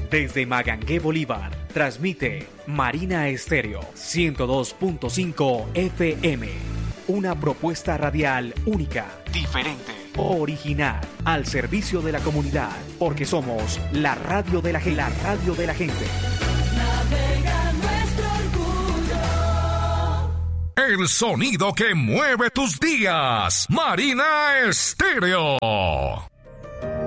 Desde Magangué, Bolívar, transmite Marina Estéreo 102.5 FM. Una propuesta radial única, diferente, original, al servicio de la comunidad, porque somos la radio de la gente. La radio de la gente. Navega nuestro orgullo. El sonido que mueve tus días. Marina Estéreo.